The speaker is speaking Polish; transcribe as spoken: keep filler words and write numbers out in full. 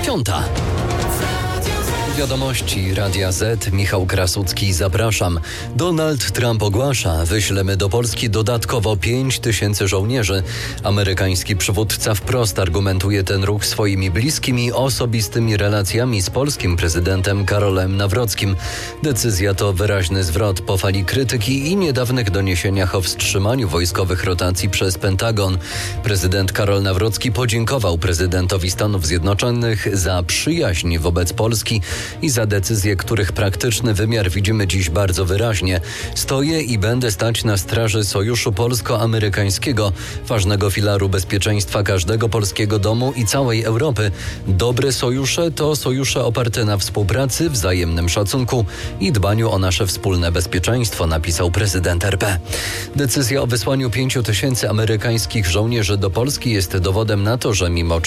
dziesiąta. Wiadomości Radia Z. Michał Krasucki, zapraszam. Donald Trump ogłasza, wyślemy do Polski dodatkowo pięć tysięcy żołnierzy. Amerykański przywódca wprost argumentuje ten ruch swoimi bliskimi, osobistymi relacjami z polskim prezydentem Karolem Nawrockim. Decyzja to wyraźny zwrot po fali krytyki i niedawnych doniesieniach o wstrzymaniu wojskowych rotacji przez Pentagon. Prezydent Karol Nawrocki podziękował prezydentowi Stanów Zjednoczonych za przyjaźń wobec Polski i za decyzje, których praktyczny wymiar widzimy dziś bardzo wyraźnie. Stoję i będę stać na straży sojuszu polsko-amerykańskiego, ważnego filaru bezpieczeństwa każdego polskiego domu i całej Europy. Dobre sojusze to sojusze oparte na współpracy, wzajemnym szacunku i dbaniu o nasze wspólne bezpieczeństwo, napisał prezydent R P. Decyzja o wysłaniu pięciu tysięcy amerykańskich żołnierzy do Polski jest dowodem na to, że mimo